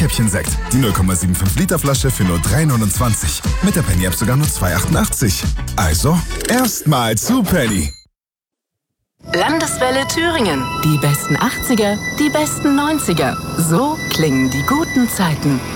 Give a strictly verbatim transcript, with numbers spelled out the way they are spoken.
Rotkäppchen-Sekt. Die null Komma fünfundsiebzig Liter Flasche für nur drei neunundzwanzig. Mit der Penny-App sogar nur zwei achtundachtzig. Also, erstmal zu Penny. Landeswelle Thüringen. Die besten achtziger, die besten neunziger. So klingen die guten Zeiten.